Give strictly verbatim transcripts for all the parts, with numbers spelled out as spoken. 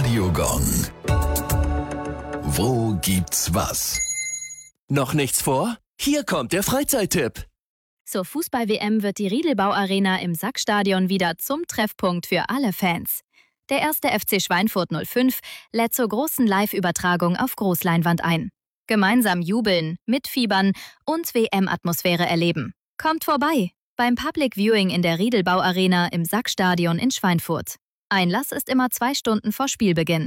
Radiogong. Wo gibt's was? Noch nichts vor? Hier kommt der Freizeittipp. Zur Fußball-W M wird die Riedelbau-Arena im Sackstadion wieder zum Treffpunkt für alle Fans. Der erste F C Schweinfurt null fünf lädt zur großen Live-Übertragung auf Großleinwand ein. Gemeinsam jubeln, mitfiebern und W M-Atmosphäre erleben. Kommt vorbei beim Public Viewing in der Riedelbau-Arena im Sackstadion in Schweinfurt. Einlass ist immer zwei Stunden vor Spielbeginn.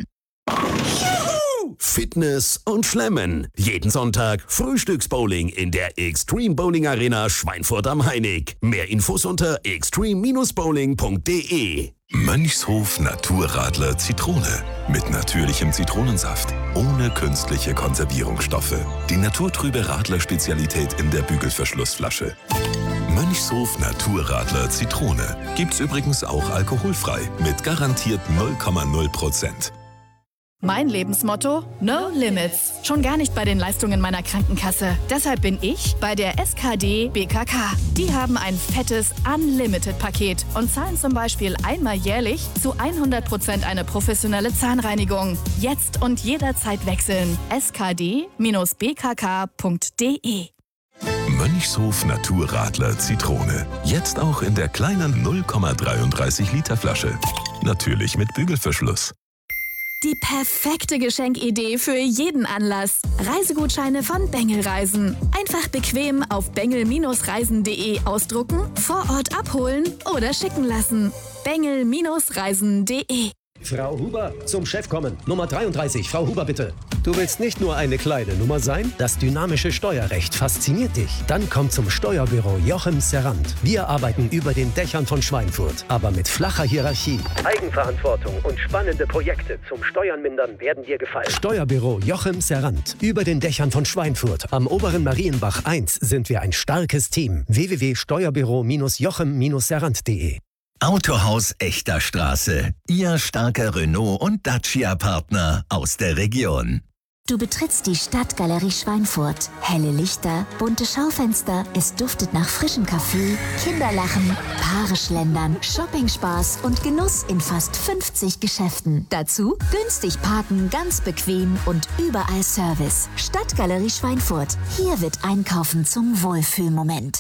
Fitness und Schlemmen. Jeden Sonntag Frühstücksbowling in der Extreme Bowling Arena Schweinfurt am Heinig. Mehr Infos unter extreme bowling punkt de. Mönchshof Naturradler Zitrone. Mit natürlichem Zitronensaft. Ohne künstliche Konservierungsstoffe. Die naturtrübe Radler-Spezialität in der Bügelverschlussflasche. Mönchshof Naturradler Zitrone. Gibt's übrigens auch alkoholfrei. Mit garantiert null Komma null Prozent. Mein Lebensmotto? No Limits. Schon gar nicht bei den Leistungen meiner Krankenkasse. Deshalb bin ich bei der S K D B K K. Die haben ein fettes Unlimited-Paket und zahlen zum Beispiel einmal jährlich zu hundert Prozent eine professionelle Zahnreinigung. Jetzt und jederzeit wechseln. S K D B K K punkt de. Mönchshof Naturradler Zitrone. Jetzt auch in der kleinen null Komma dreiunddreißig Liter Flasche. Natürlich mit Bügelverschluss. Die perfekte Geschenkidee für jeden Anlass. Reisegutscheine von Bengel Reisen. Einfach bequem auf bengel Reisen punkt de ausdrucken, vor Ort abholen oder schicken lassen. bengel Reisen punkt de. Frau Huber, zum Chef kommen. Nummer dreiunddreißig, Frau Huber, bitte. Du willst nicht nur eine kleine Nummer sein? Das dynamische Steuerrecht fasziniert dich. Dann komm zum Steuerbüro Jochem Serrant. Wir arbeiten über den Dächern von Schweinfurt, aber mit flacher Hierarchie. Eigenverantwortung und spannende Projekte zum Steuern mindern werden dir gefallen. Steuerbüro Jochem Serrant. Über den Dächern von Schweinfurt. Am oberen Marienbach eins sind wir ein starkes Team. w w w punkt steuerbüro jochem serrant punkt de. Autohaus Echter Straße. Ihr starker Renault- und Dacia-Partner aus der Region. Du betrittst die Stadtgalerie Schweinfurt. Helle Lichter, bunte Schaufenster, es duftet nach frischem Kaffee, Kinderlachen, Paare schlendern, Shoppingspaß und Genuss in fast fünfzig Geschäften. Dazu günstig parken, ganz bequem und überall Service. Stadtgalerie Schweinfurt. Hier wird Einkaufen zum Wohlfühlmoment.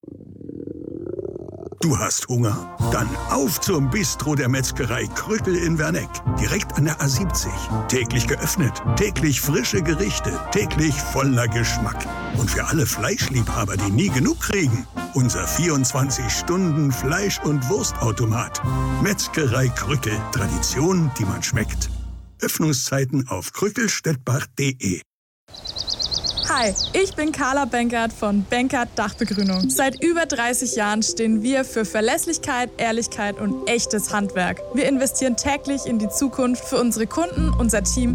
Du hast Hunger? Dann auf zum Bistro der Metzgerei Krückel in Werneck. Direkt an der A siebzig. Täglich geöffnet, täglich frische Gerichte, täglich voller Geschmack. Und für alle Fleischliebhaber, die nie genug kriegen, unser vierundzwanzig Stunden Fleisch- und Wurstautomat. Metzgerei Krückel. Tradition, die man schmeckt. Öffnungszeiten auf krückelstettbach punkt de. Hi, ich bin Carla Benkert von Benkert Dachbegrünung. Seit über dreißig Jahren stehen wir für Verlässlichkeit, Ehrlichkeit und echtes Handwerk. Wir investieren täglich in die Zukunft für unsere Kunden, unser Team